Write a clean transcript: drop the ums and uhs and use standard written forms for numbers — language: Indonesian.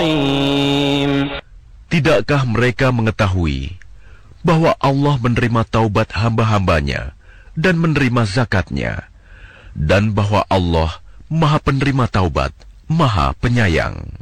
Tidakkah mereka mengetahui bahwa Allah menerima taubat hamba-hambanya dan menerima zakatnya, dan bahwa Allah Maha Penerima Taubat, Maha Penyayang.